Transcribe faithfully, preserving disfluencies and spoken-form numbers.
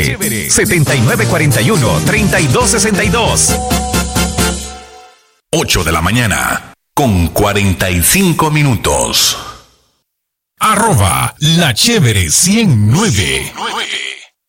setenta y nueve cuarenta y uno, treinta y dos sesenta y dos. ocho de la mañana, con cuarenta y cinco minutos. Arroba La Chévere ciento nueve.